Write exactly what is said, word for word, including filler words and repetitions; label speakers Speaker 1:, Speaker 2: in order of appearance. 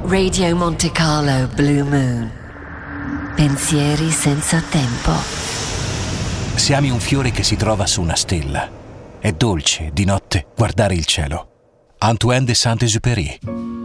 Speaker 1: Radio Monte Carlo Blue Moon. Pensieri senza tempo.
Speaker 2: Se ami un fiore che si trova su una stella, è dolce di notte guardare il cielo. Antoine de Saint-Exupéry.